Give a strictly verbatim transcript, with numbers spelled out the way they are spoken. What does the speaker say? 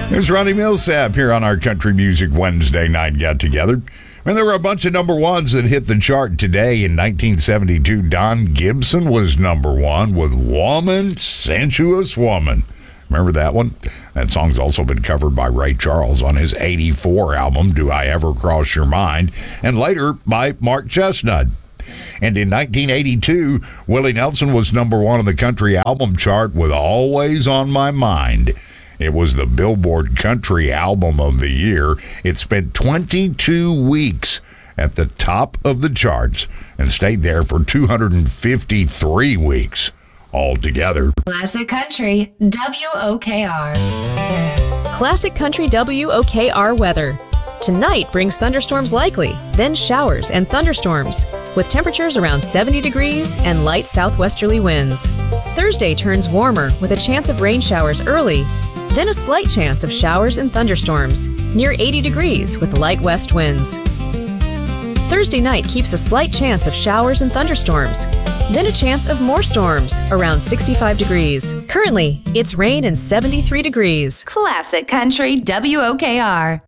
There's Ronnie Millsap here on our Country Music Wednesday night get-together. And there were a bunch of number ones that hit the chart today. In nineteen seventy-two, Don Gibson was number one with Woman, Sensuous Woman. Remember that one? That song's also been covered by Ray Charles on his eighty-four album, Do I Ever Cross Your Mind? And later by Mark Chestnut. And in nineteen eighty-two, Willie Nelson was number one on the country album chart with Always on My Mind. It was the Billboard Country Album of the Year. It spent twenty-two weeks at the top of the charts and stayed there for two hundred fifty-three weeks altogether. Classic Country W O K R. Classic Country W O K R weather. Tonight brings thunderstorms likely, then showers and thunderstorms, with temperatures around seventy degrees and light southwesterly winds. Thursday turns warmer with a chance of rain showers early, then a slight chance of showers and thunderstorms, near eighty degrees with light west winds. Thursday night keeps a slight chance of showers and thunderstorms, then a chance of more storms, around sixty-five degrees. Currently, it's rain and seventy-three degrees. Classic Country W O K R.